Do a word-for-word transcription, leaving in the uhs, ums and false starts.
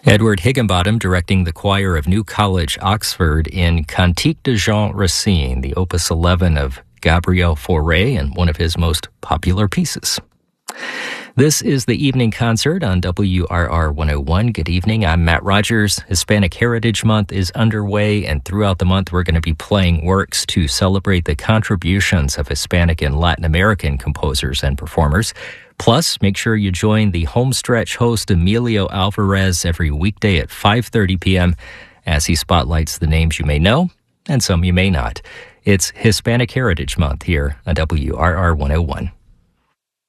Edward Higginbottom directing the choir of New College, Oxford in Cantique de Jean Racine, the opus eleven of Gabriel Fauré and one of his most popular pieces. This is the evening concert on W R R one oh one. Good evening, I'm Matt Rogers. Hispanic Heritage Month is underway, and throughout the month we're going to be playing works to celebrate the contributions of Hispanic and Latin American composers and performers. Plus, make sure you join the Homestretch host Emilio Alvarez every weekday at five thirty p.m. as he spotlights the names you may know and some you may not. It's Hispanic Heritage Month here on W R R one oh one.